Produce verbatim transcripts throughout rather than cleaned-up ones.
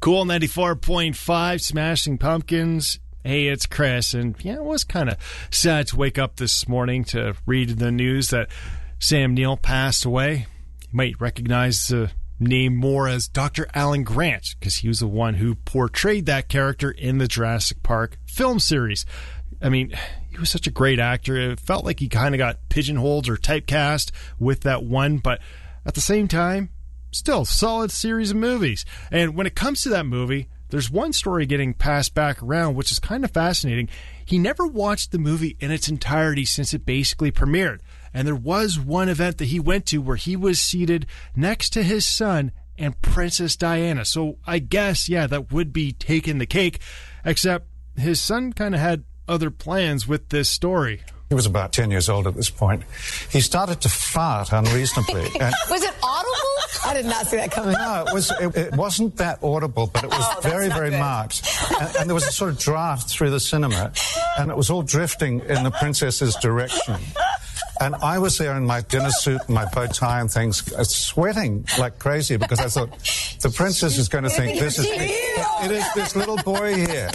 Cool ninety-four point five, Smashing Pumpkins. Hey, it's Chris. And yeah, it was kind of sad to wake up this morning to read the news that Sam Neill passed away. You might recognize the name more as Doctor Alan Grant, because he was the one who portrayed that character in the Jurassic Park film series. I mean, he was such a great actor. It felt like he kind of got pigeonholed or typecast with that one, but at the same time, still solid series of movies. And when it comes to that movie, there's one story getting passed back around, which is kind of fascinating. He never watched the movie in its entirety since it basically premiered. And there was one event that he went to where he was seated next to his son and Princess Diana. So I guess, yeah, that would be taking the cake, except his son kind of had other plans with this story. He was about ten years old at this point. He started to fart unreasonably. And was it audible? I did not see that coming. No, it, was, it, it wasn't that audible, but it was oh, very, very good. marked. And, and there was a sort of draft through the cinema, and it was all drifting in the princess's direction. And I was there in my dinner suit and my bow tie and things, uh, sweating like crazy, because I thought, the princess is going to think, this is, it is this little boy here.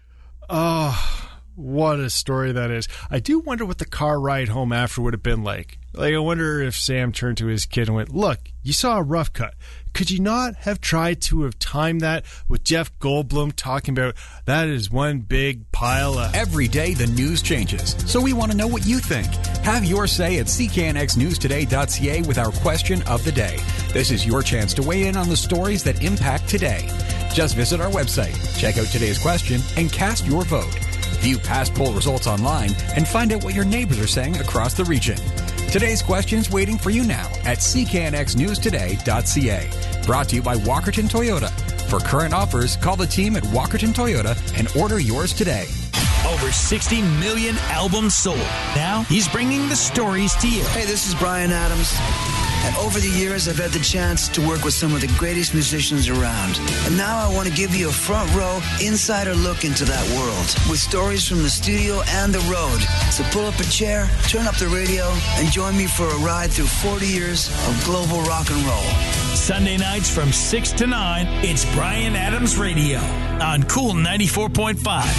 Oh, what a story that is. I do wonder what the car ride home after would have been like. Like, I wonder if Sam turned to his kid and went, look, you saw a rough cut. Could you not have tried to have timed that with Jeff Goldblum talking about that is one big pile of... Every day the news changes, so we want to know what you think. Have your say at c k n x news today dot c a with our question of the day. This is your chance to weigh in on the stories that impact today. Just visit our website, check out today's question, and cast your vote. View past poll results online and find out what your neighbors are saying across the region. Today's question's waiting for you now at c k n x news today dot c a. Brought to you by Walkerton Toyota. For current offers, call the team at Walkerton Toyota and order yours today. Over sixty million albums sold. Now he's bringing the stories to you. Hey, this is Bryan Adams. And over the years, I've had the chance to work with some of the greatest musicians around. And now I want to give you a front row, insider look into that world with stories from the studio and the road. So pull up a chair, turn up the radio, and join me for a ride through forty years of global rock and roll. Sunday nights from six to nine, it's Bryan Adams Radio on Cool ninety-four point five.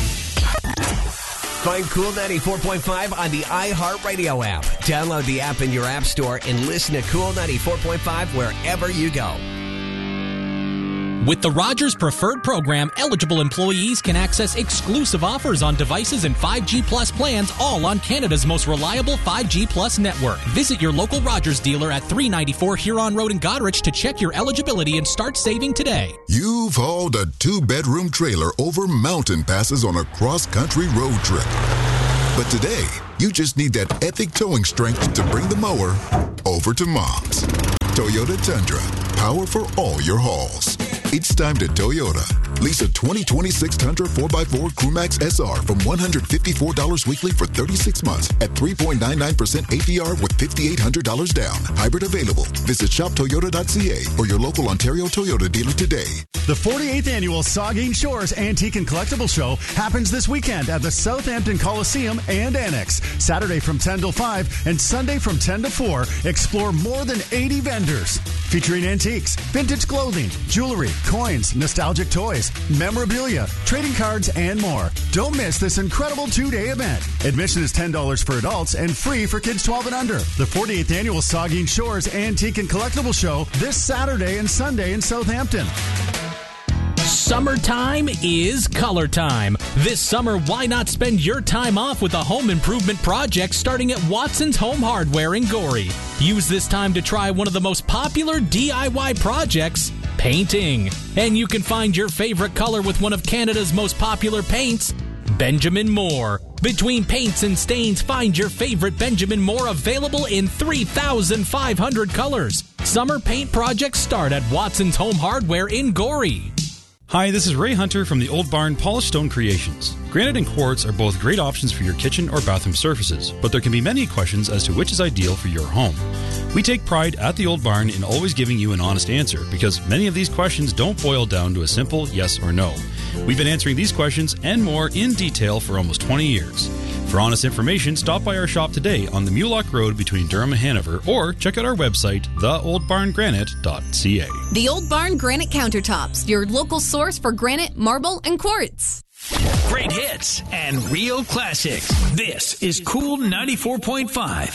Find Cool ninety-four point five on the iHeartRadio app. Download the app in your app store and listen to Cool ninety-four point five wherever you go. With the Rogers Preferred Program, eligible employees can access exclusive offers on devices and five G Plus plans, all on Canada's most reliable five G Plus network. Visit your local Rogers dealer at three ninety-four Huron Road in Goderich to check your eligibility and start saving today. You've hauled a two-bedroom trailer over mountain passes on a cross-country road trip. But today, you just need that epic towing strength to bring the mower over to Mom's. Toyota Tundra, power for all your hauls. It's time to Toyota. Lease a twenty twenty-six Tundra four by four Crewmax S R from one hundred fifty-four dollars weekly for thirty-six months at three point nine nine percent A P R with five thousand eight hundred dollars down. Hybrid available. Visit shop toyota dot c a or your local Ontario Toyota dealer today. The forty-eighth Annual Saugeen Shores Antique and Collectible Show happens this weekend at the Southampton Coliseum and Annex. Saturday from ten till five and Sunday from ten to four. Explore more than eighty vendors featuring antiques, vintage clothing, jewelry, coins, nostalgic toys, memorabilia, trading cards, and more. Don't miss this incredible two-day event. Admission is ten dollars for adults and free for kids twelve and under. The forty-eighth Annual Saugeen Shores Antique and Collectible Show this Saturday and Sunday in Southampton. Summertime is color time. This summer, why not spend your time off with a home improvement project starting at Watson's Home Hardware in Gorey? Use this time to try one of the most popular D I Y projects, painting. And you can find your favorite color with one of Canada's most popular paints, Benjamin Moore. Between paints and stains, find your favorite Benjamin Moore available in three thousand five hundred colors. Summer paint projects start at Watson's Home Hardware in Gorey. Hi, this is Ray Hunter from the Old Barn Polished Stone Creations. Granite and quartz are both great options for your kitchen or bathroom surfaces, but there can be many questions as to which is ideal for your home. We take pride at the Old Barn in always giving you an honest answer, because many of these questions don't boil down to a simple yes or no. We've been answering these questions and more in detail for almost twenty years. For honest information, stop by our shop today on the Mulock Road between Durham and Hanover, or check out our website, the old barn granite dot c a. The Old Barn Granite Countertops, your local source for granite, marble, and quartz. Great hits and real classics. This is Cool ninety-four point five.